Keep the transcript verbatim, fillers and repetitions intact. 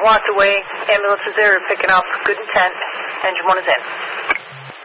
walked away. Ambulance is there, picking up. Good intent. Engine one is in.